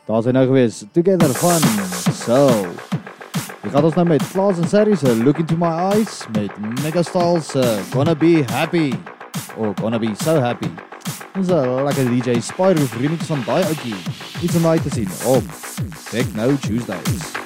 Daar is nou gewees, Together van So. Jy gaat ons nou met Klaas en Sarri se Look Into My Eyes, met Megastar se Gonna Be Happy, or Gonna Be So Happy. Dit is 'n lekker DJ Spyro remix van daai ouetjie. Iets om daai te sien op Techno Tuesdays.